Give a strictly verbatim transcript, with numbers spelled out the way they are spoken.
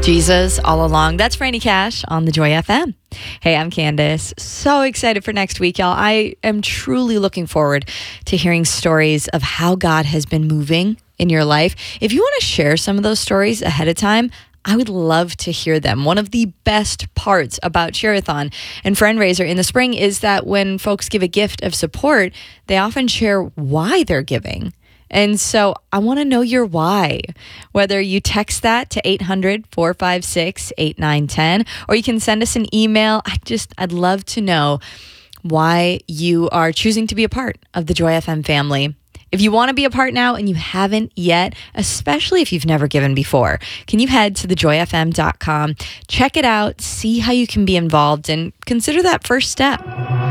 Jesus all along. That's Franny Cash on the Joy F M. Hey, I'm Candace. So excited for next week, y'all. I am truly looking forward to hearing stories of how God has been moving in your life. If you want to share some of those stories ahead of time, I would love to hear them. One of the best parts about Cheerathon and Friendraiser in the spring is that when folks give a gift of support, they often share why they're giving. And so I want to know your why, whether you text that to eight hundred, four five six, eight nine one zero, or you can send us an email. I just, I'd love to know why you are choosing to be a part of the Joy F M family. If you want to be a part now and you haven't yet, especially if you've never given before, can you head to the joy f m dot com, check it out, see how you can be involved, and consider that first step.